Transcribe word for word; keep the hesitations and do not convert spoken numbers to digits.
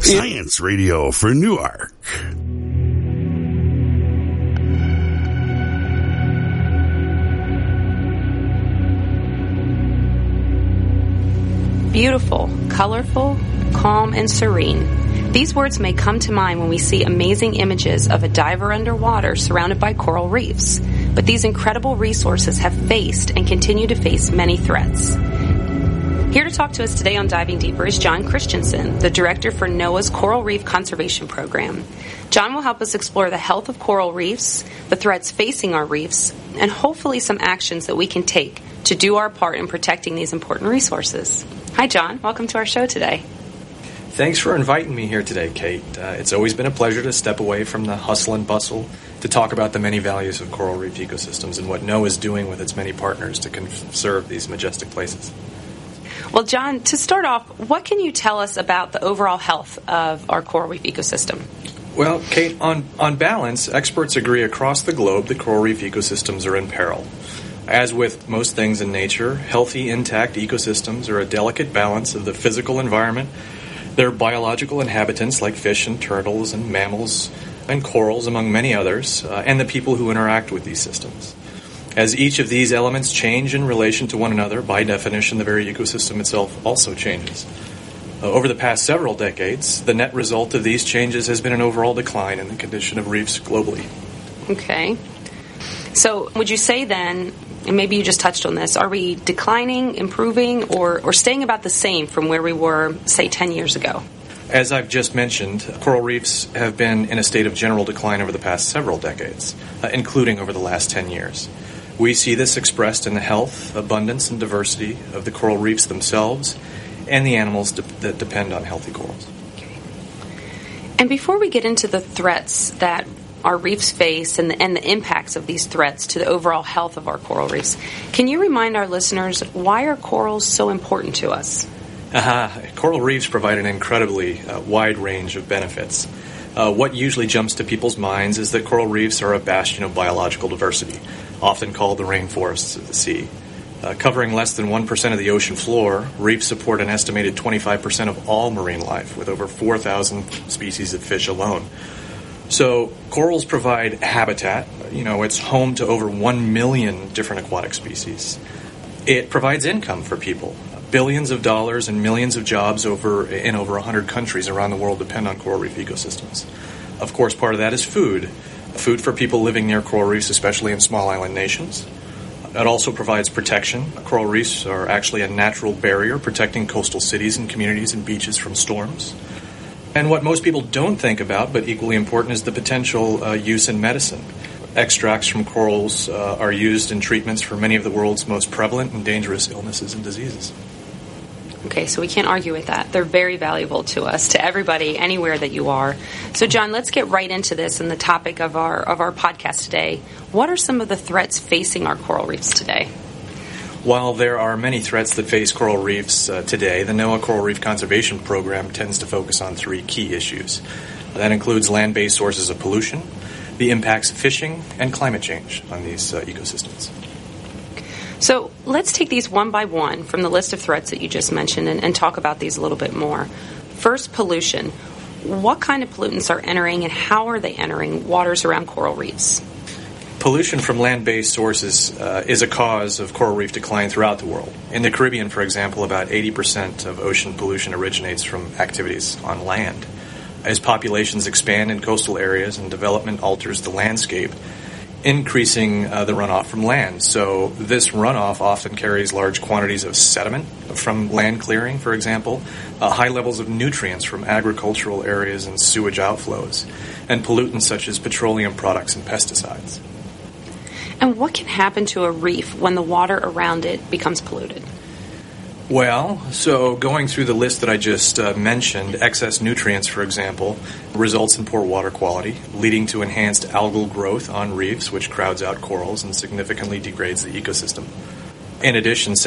Science Radio for Newark. Beautiful, colorful, calm, and serene. These words may come to mind when we see amazing images of a diver underwater surrounded by coral reefs. But these incredible resources have faced and continue to face many threats. Here to talk to us today on Diving Deeper is John Christensen, the director for NOAA's Coral Reef Conservation Program. John will help us explore the health of coral reefs, the threats facing our reefs, and hopefully some actions that we can take to do our part in protecting these important resources. Hi, John. Welcome to our show today. Thanks for inviting me here today, Kate. Uh, it's always been a pleasure to step away from the hustle and bustle to talk about the many values of coral reef ecosystems and what NOAA is doing with its many partners to conserve these majestic places. Well, John, to start off, what can you tell us about the overall health of our coral reef ecosystem? Well, Kate, on, on balance, experts agree across the globe that coral reef ecosystems are in peril. As with most things in nature, healthy, intact ecosystems are a delicate balance of the physical environment, their biological inhabitants like fish and turtles and mammals and corals, among many others, uh, and the people who interact with these systems. As each of these elements change in relation to one another, by definition, the very ecosystem itself also changes. Uh, over the past several decades, the net result of these changes has been an overall decline in the condition of reefs globally. Okay. So would you say then, and maybe you just touched on this, are we declining, improving, or, or staying about the same from where we were, say, ten years ago? As I've just mentioned, coral reefs have been in a state of general decline over the past several decades, uh, including over the last ten years. We see this expressed in the health, abundance, and diversity of the coral reefs themselves and the animals de- that depend on healthy corals. Okay. And before we get into the threats that our reefs face and the, and the impacts of these threats to the overall health of our coral reefs, can you remind our listeners, why are corals so important to us? Uh-huh. Coral reefs provide an incredibly uh, wide range of benefits. Uh, what usually jumps to people's minds is that coral reefs are a bastion of biological diversity, often called the rainforests of the sea. Uh, covering less than one percent of the ocean floor, reefs support an estimated twenty-five percent of all marine life, with over four thousand species of fish alone. So corals provide habitat. You know, it's home to over one million different aquatic species. It provides income for people. Billions of dollars and millions of jobs over in over one hundred countries around the world depend on coral reef ecosystems. Of course, part of that is food. Food for people living near coral reefs, especially in small island nations. It also provides protection. Coral reefs are actually a natural barrier protecting coastal cities and communities and beaches from storms. And what most people don't think about, but equally important, is the potential uh, use in medicine. Extracts from corals uh, are used in treatments for many of the world's most prevalent and dangerous illnesses and diseases. Okay, so we can't argue with that. They're very valuable to us, to everybody, anywhere that you are. So, John, let's get right into this and the topic of our of our podcast today. What are some of the threats facing our coral reefs today? While there are many threats that face coral reefs uh, today, the NOAA Coral Reef Conservation Program tends to focus on three key issues. That includes land-based sources of pollution, the impacts of fishing, and climate change on these uh, ecosystems. So let's take these one by one from the list of threats that you just mentioned and, and talk about these a little bit more. First, pollution. What kind of pollutants are entering and how are they entering waters around coral reefs? Pollution from land-based sources uh, is a cause of coral reef decline throughout the world. In the Caribbean, for example, about eighty percent of ocean pollution originates from activities on land. As populations expand in coastal areas and development alters the landscape, increasing uh, the runoff from land. So this runoff often carries large quantities of sediment from land clearing, for example, uh, high levels of nutrients from agricultural areas and sewage outflows, and pollutants such as petroleum products and pesticides. And what can happen to a reef when the water around it becomes polluted? Well, so going through the list that I just uh, mentioned, excess nutrients, for example, results in poor water quality, leading to enhanced algal growth on reefs, which crowds out corals and significantly degrades the ecosystem. In addition,